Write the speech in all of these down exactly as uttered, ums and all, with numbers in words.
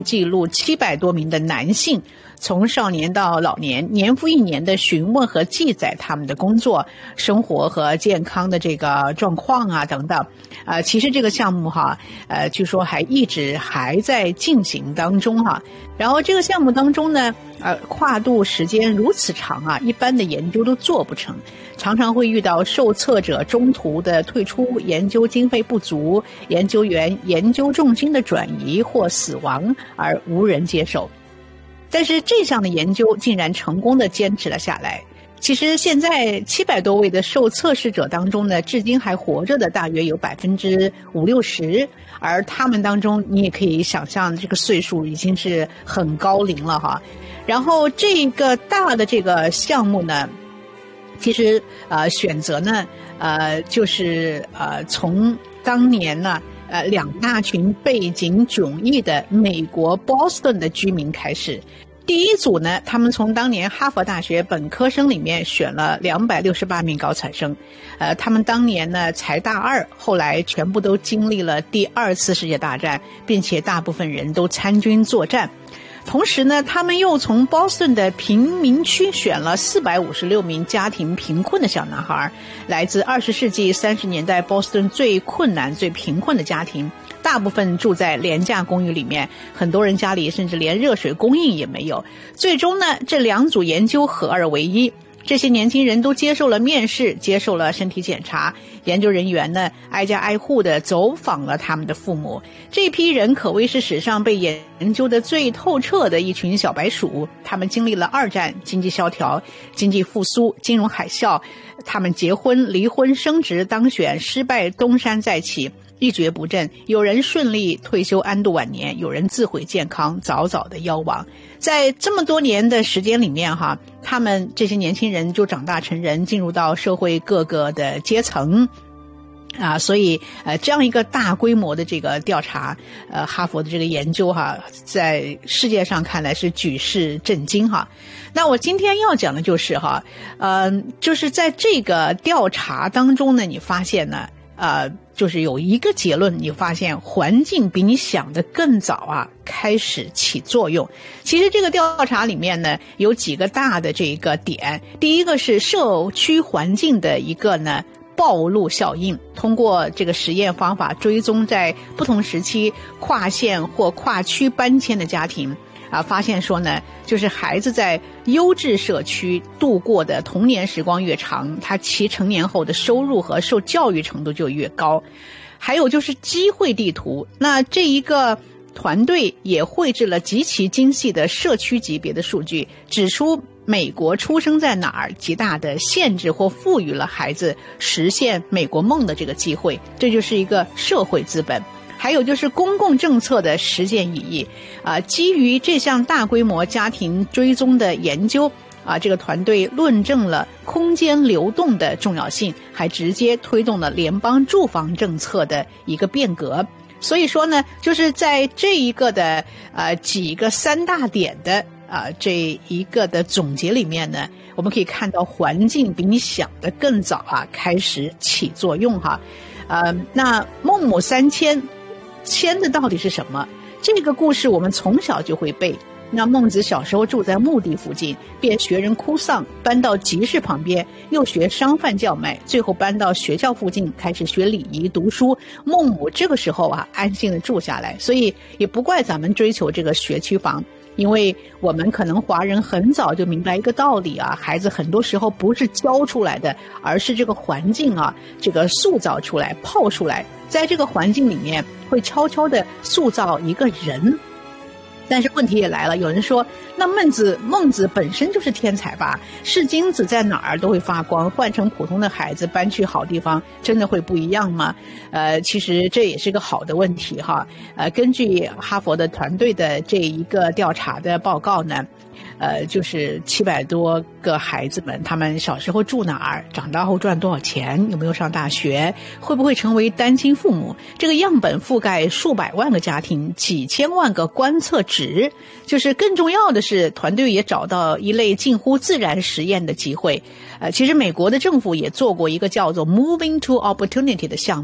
记录七百多名的男性，从少年到老年，年复一年的询问和记载他们的工作、生活和健康的这个状况啊等等。呃，其实这个项目哈，呃，据说还一直还在进行当中哈。然后这个项目当中呢，呃，跨度时间如此长啊，一般的研究都做不成，常常会遇到受测者中途的退出、研究经费不足、研究员研究重心的转移或死亡而无人接手。但是这项的研究竟然成功的坚持了下来。其实现在七百多位的受测试者当中呢，至今还活着的大约有百分之五六十，而他们当中你也可以想象，这个岁数已经是很高龄了哈。然后这个大的这个项目呢，其实呃选择呢呃就是呃从当年呢呃两大群背景迥异的美国 Boston 的居民开始。第一组呢，他们从当年哈佛大学本科生里面选了两百六十八名高材生，呃，他们当年呢才大二，后来全部都经历了第二次世界大战，并且大部分人都参军作战。同时呢，他们又从 Boston 的贫民区选了四百五十六名家庭贫困的小男孩，来自二十世纪三十年代 Boston 最困难、最贫困的家庭，大部分住在廉价公寓里面，很多人家里甚至连热水供应也没有。最终呢，这两组研究合二为一。这些年轻人都接受了面试，接受了身体检查，研究人员呢挨家挨户的走访了他们的父母。这批人可谓是史上被研究的最透彻的一群小白鼠，他们经历了二战、经济萧条、经济复苏、金融海啸，他们结婚、离婚、升职、当选、失败、东山再起，一蹶不振。有人顺利退休安度晚年，有人自毁健康，早早的夭亡。在这么多年的时间里面哈，他们这些年轻人就长大成人，进入到社会各个的阶层啊，所以呃这样一个大规模的这个调查，呃哈佛的这个研究哈，在世界上看来是举世震惊哈。那我今天要讲的就是哈，呃就是在这个调查当中呢，你发现呢呃就是有一个结论，你发现环境比你想的更早啊开始起作用。其实这个调查里面呢有几个大的这个点，第一个是社区环境的一个呢暴露效应，通过这个实验方法追踪在不同时期跨县或跨区搬迁的家庭啊，发现说呢，就是孩子在优质社区度过的童年时光越长，他其成年后的收入和受教育程度就越高。还有就是机会地图，那这一个团队也绘制了极其精细的社区级别的数据，指出美国出生在哪儿极大的限制或赋予了孩子实现美国梦的这个机会，这就是一个社会资本。还有就是公共政策的实践意义啊，基于这项大规模家庭追踪的研究啊，这个团队论证了空间流动的重要性，还直接推动了联邦住房政策的一个变革。所以说呢，就是在这一个的呃几个三大点的啊这一个的总结里面呢，我们可以看到环境比你想的更早啊开始起作用哈。呃，那孟母三迁。迁的到底是什么？这个故事我们从小就会背。那孟子小时候住在墓地附近，便学人哭丧，搬到集市旁边，又学商贩叫卖，最后搬到学校附近开始学礼仪读书。孟母这个时候啊安心的住下来，所以也不怪咱们追求这个学区房，因为我们可能华人很早就明白一个道理啊，孩子很多时候不是教出来的，而是这个环境啊这个塑造出来泡出来，在这个环境里面会悄悄地塑造一个人。但是问题也来了，有人说那孟子孟子本身就是天才吧，是金子在哪儿都会发光，换成普通的孩子搬去好地方真的会不一样吗？呃，其实这也是个好的问题哈。呃，根据哈佛的团队的这一个调查的报告呢，呃，就是七百多个孩子们，他们小时候住哪儿，长大后赚多少钱，有没有上大学，会不会成为单亲父母，这个样本覆盖数百万个家庭，几千万个观测值。就是更重要的是，团队也找到一类近乎自然实验的机会。呃，其实美国的政府也做过一个叫做 Moving to Opportunity 的项目，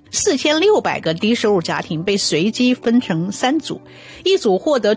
四千六百个低收入家庭被随机分成三组，一组获得